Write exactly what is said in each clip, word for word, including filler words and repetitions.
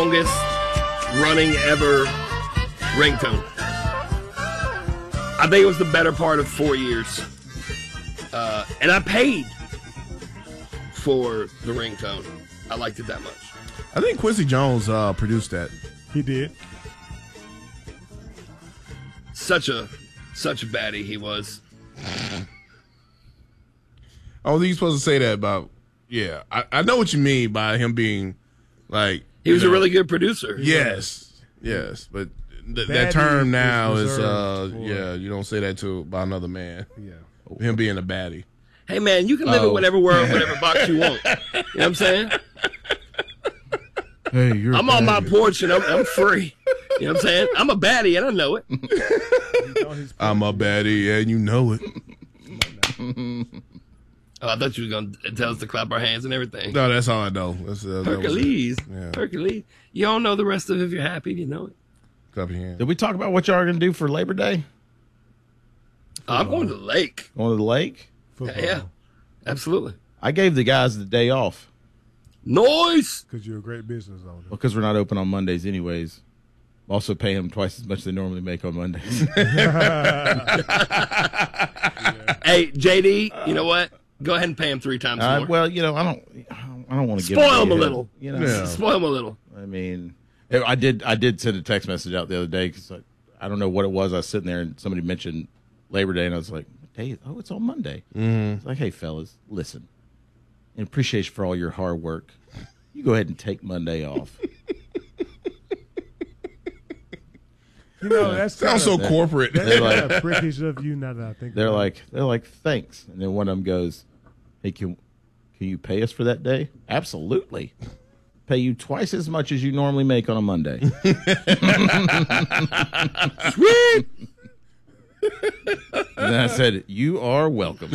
longest running ever ringtone. I think it was the better part of four years. Uh, and I paid for the ringtone. I liked it that much. I think Quincy Jones uh, produced that. He did. Such a such a baddie he was. I don't think you're supposed to say that about. Yeah, I, I know what you mean by him being like. He was know, a really good producer. Yes, yes, but th- that Baddie term now is is, uh, reserved for- yeah, you don't say that to by another man. Yeah. Him being a baddie. Hey man, you can live Oh. in whatever world, whatever box you want. You know what I'm saying? Hey, you're. I'm on my porch and I'm, I'm free. You know what I'm saying? I'm a baddie and I know it. I'm a baddie and you know it. Oh, I thought you were going to tell us to clap our hands and everything. No, that's all I know. That's, uh, that was it. Hercules. Yeah. Hercules. You don't know the rest of it. If you're happy, you know it. Clap your hands. Did we talk about what y'all are going to do for Labor Day? I'm going to the lake. Going to the lake? Football. Yeah, absolutely. I gave the guys the day off. Noise. Because you're a great business owner. Well, because we're not open on Mondays anyways. Also pay them twice as much as they normally make on Mondays. Hey, J D, you know what? Go ahead and pay him three times uh, more. well, you know, I don't I don't want to give Spoil him them a little. You know, Yeah. Spoil him a little. I mean, I did I did send a text message out the other day because I, I don't know what it was. I was sitting there and somebody mentioned Labor Day, and I was like, what day is- oh, it's on Monday. Mm-hmm. It's like, hey, fellas, listen, in appreciation for all your hard work, you go ahead and take Monday off. You know, that's Sounds so kinda- corporate. That's They're kind like- of prickish of you now that I think They're about it. like, they're like, thanks. And then one of them goes, hey, can can you pay us for that day? Absolutely. Pay you twice as much as you normally make on a Monday. Sweet. And then I said, you are welcome.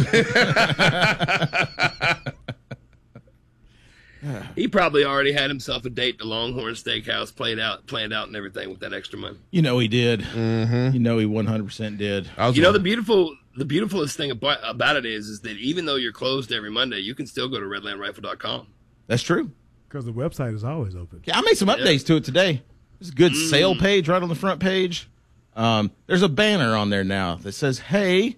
He probably already had himself a date to Longhorn Steakhouse played out, planned out, and everything with that extra money. You know he did. Mm-hmm. You know he one hundred percent did. I was You know the beautiful, the beautifulest thing about, about it is, is that even though you're closed every Monday, you can still go to redland rifle dot com. That's true. Because the website is always open. Yeah, I made some updates to it today. There's a good sale page right on the front page. Um, there's a banner on there now that says, hey,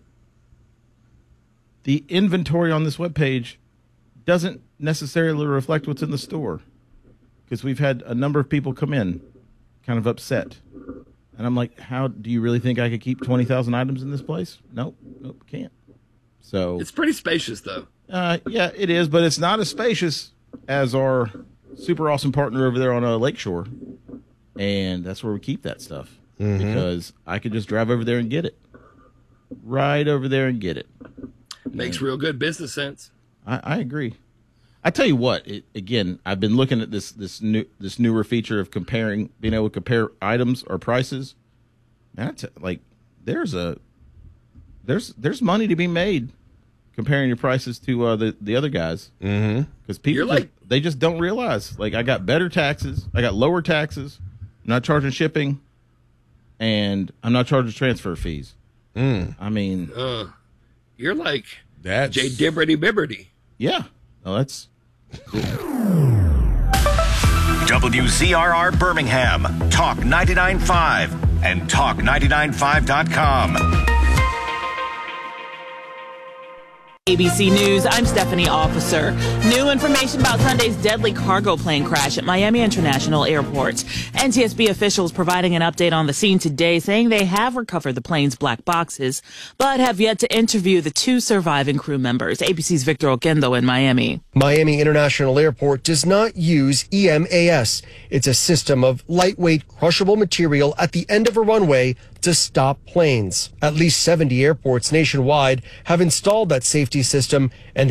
the inventory on this webpage doesn't necessarily reflect what's in the store. Because we've had a number of people come in kind of upset. And I'm like, how do you really think I could keep twenty thousand items in this place? Nope, nope, can't. So, It's pretty spacious, though. uh, yeah, it is, but it's not as spacious as our super awesome partner over there on uh, Lakeshore. And that's where we keep that stuff. Because I could just drive over there and get it. Right over there and get it. Makes real good business sense. I, I agree. I tell you what, it, again, I've been looking at this this new this newer feature of comparing, being able to compare items or prices. And I t- like, there's a there's there's money to be made comparing your prices to uh, the the other guys. Mm-hmm. Because people You're just- like- they just don't realize. Like, I got better taxes, I got lower taxes, I'm not charging shipping, and I'm not charging transfer fees. Mm. I mean, Uh, you're like That's J Dibberty Bibberty. yeah, no, that's W Z R R Birmingham, Talk ninety-nine point five, and talk ninety-nine five dot com. A B C News, I'm Stephanie Officer. New information about Sunday's deadly cargo plane crash at Miami International Airport. N T S B officials providing an update on the scene today, saying they have recovered the plane's black boxes, but have yet to interview the two surviving crew members. A B C's Victor Oquendo in Miami. Miami International Airport does not use E M A S. It's a system of lightweight, crushable material at the end of a runway to stop planes. At least seventy airports nationwide have installed that safety system, and